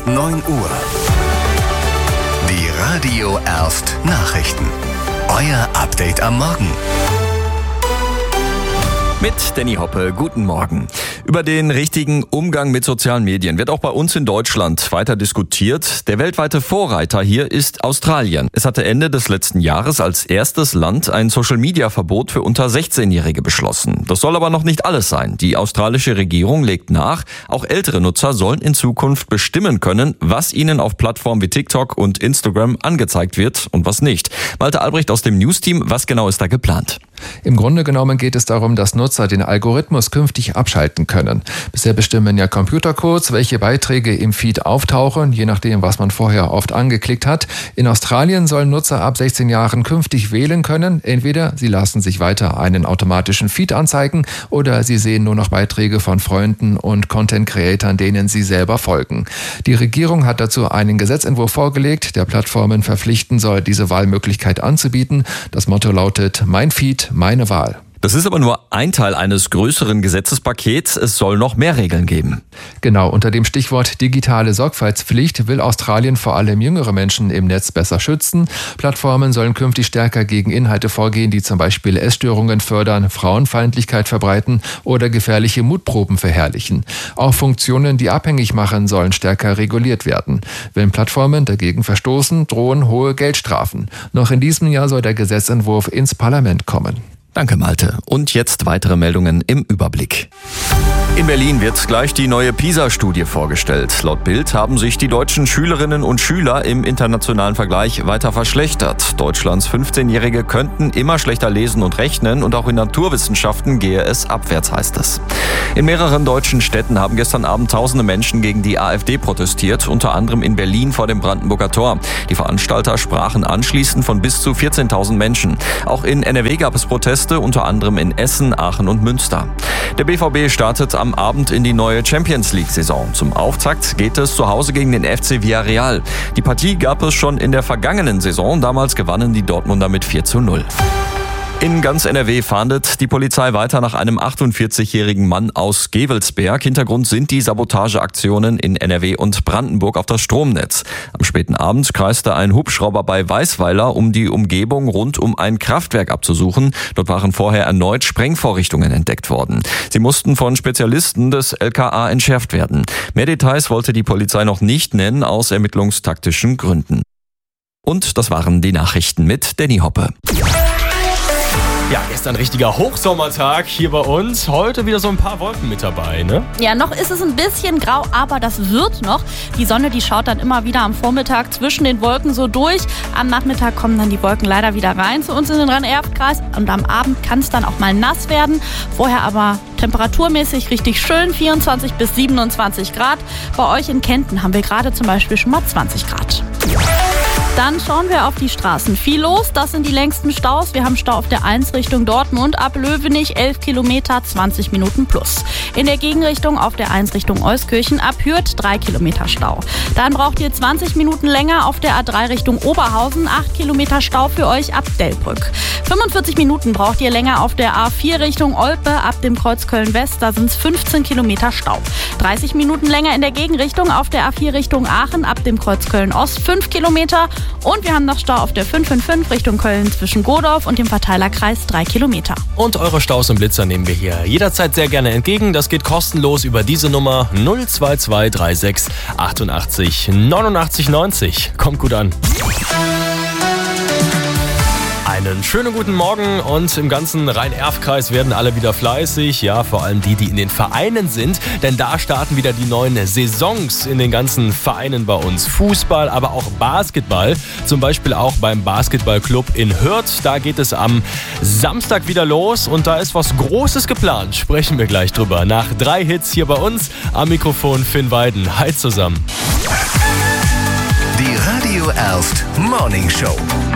9 Uhr. Die Radio Erst Nachrichten. Euer Update am Morgen. Mit Danny Hoppe, guten Morgen. Über den richtigen Umgang mit sozialen Medien wird auch bei uns in Deutschland weiter diskutiert. Der weltweite Vorreiter hier ist Australien. Es hatte Ende des letzten Jahres als erstes Land ein Social-Media-Verbot für unter 16-Jährige beschlossen. Das soll aber noch nicht alles sein. Die australische Regierung legt nach, auch ältere Nutzer sollen in Zukunft bestimmen können, was ihnen auf Plattformen wie TikTok und Instagram angezeigt wird und was nicht. Malte Albrecht aus dem News-Team, was genau ist da geplant? Im Grunde genommen geht es darum, dass Nutzer den Algorithmus künftig abschalten können. Bisher bestimmen ja Computercodes, welche Beiträge im Feed auftauchen, je nachdem, was man vorher oft angeklickt hat. In Australien sollen Nutzer ab 16 Jahren künftig wählen können. Entweder sie lassen sich weiter einen automatischen Feed anzeigen oder sie sehen nur noch Beiträge von Freunden und Content-Creatern, denen sie selber folgen. Die Regierung hat dazu einen Gesetzentwurf vorgelegt, der Plattformen verpflichten soll, diese Wahlmöglichkeit anzubieten. Das Motto lautet: Mein Feed, meine Wahl. Das ist aber nur ein Teil eines größeren Gesetzespakets. Es soll noch mehr Regeln geben. Genau, unter dem Stichwort digitale Sorgfaltspflicht will Australien vor allem jüngere Menschen im Netz besser schützen. Plattformen sollen künftig stärker gegen Inhalte vorgehen, die zum Beispiel Essstörungen fördern, Frauenfeindlichkeit verbreiten oder gefährliche Mutproben verherrlichen. Auch Funktionen, die abhängig machen, sollen stärker reguliert werden. Wenn Plattformen dagegen verstoßen, drohen hohe Geldstrafen. Noch in diesem Jahr soll der Gesetzentwurf ins Parlament kommen. Danke, Malte. Und jetzt weitere Meldungen im Überblick. In Berlin wird gleich die neue PISA-Studie vorgestellt. Laut Bild haben sich die deutschen Schülerinnen und Schüler im internationalen Vergleich weiter verschlechtert. Deutschlands 15-Jährige könnten immer schlechter lesen und rechnen und auch in Naturwissenschaften gehe es abwärts, heißt es. In mehreren deutschen Städten haben gestern Abend tausende Menschen gegen die AfD protestiert, unter anderem in Berlin vor dem Brandenburger Tor. Die Veranstalter sprachen anschließend von bis zu 14.000 Menschen. Auch in NRW gab es Proteste, unter anderem in Essen, Aachen und Münster. Der BVB startet am Abend in die neue Champions-League-Saison. Zum Auftakt geht es zu Hause gegen den FC Villarreal. Die Partie gab es schon in der vergangenen Saison. Damals gewannen die Dortmunder mit 4:0. In ganz NRW fahndet die Polizei weiter nach einem 48-jährigen Mann aus Gevelsberg. Hintergrund sind die Sabotageaktionen in NRW und Brandenburg auf das Stromnetz. Am späten Abend kreiste ein Hubschrauber bei Weißweiler, um die Umgebung rund um ein Kraftwerk abzusuchen. Dort waren vorher erneut Sprengvorrichtungen entdeckt worden. Sie mussten von Spezialisten des LKA entschärft werden. Mehr Details wollte die Polizei noch nicht nennen, aus ermittlungstaktischen Gründen. Und das waren die Nachrichten mit Danny Hoppe. Ja, gestern richtiger Hochsommertag hier bei uns. Heute wieder so ein paar Wolken mit dabei, ne? Ja, noch ist es ein bisschen grau, aber das wird noch. Die Sonne, die schaut dann immer wieder am Vormittag zwischen den Wolken so durch. Am Nachmittag kommen dann die Wolken leider wieder rein zu uns in den Rhein-Erft-Kreis. Und am Abend kann es dann auch mal nass werden. Vorher aber temperaturmäßig richtig schön, 24 bis 27 Grad. Bei euch in Kempten haben wir gerade zum Beispiel schon mal 20 Grad. Dann schauen wir auf die Straßen. Viel los, das sind die längsten Staus. Wir haben Stau auf der 1 Richtung Dortmund, ab Löwenich 11 Kilometer, 20 Minuten plus. In der Gegenrichtung auf der 1 Richtung Euskirchen, ab Hürth 3 Kilometer Stau. Dann braucht ihr 20 Minuten länger auf der A3 Richtung Oberhausen, 8 Kilometer Stau für euch ab Delbrück. 45 Minuten braucht ihr länger auf der A4 Richtung Olpe, ab dem Kreuz Köln-West, da sind es 15 Kilometer Stau. 30 Minuten länger in der Gegenrichtung auf der A4 Richtung Aachen, ab dem Kreuz Köln-Ost, 5 Kilometer. Und wir haben noch Stau auf der 555 Richtung Köln zwischen Godorf und dem Verteilerkreis, 3 Kilometer. Und eure Staus und Blitzer nehmen wir hier jederzeit sehr gerne entgegen. Das geht kostenlos über diese Nummer 02236 88 89 90. Kommt gut an. Einen schönen guten Morgen und im ganzen Rhein-Erft-Kreis werden alle wieder fleißig. Ja, vor allem die in den Vereinen sind, denn da starten wieder die neuen Saisons in den ganzen Vereinen bei uns. Fußball, aber auch Basketball. Zum Beispiel auch beim Basketballclub in Hürth. Da geht es am Samstag wieder los und da ist was Großes geplant. Sprechen wir gleich drüber. Nach 3 Hits hier bei uns am Mikrofon Finn Weiden. Hi zusammen. Die Radio Erst Morning Show.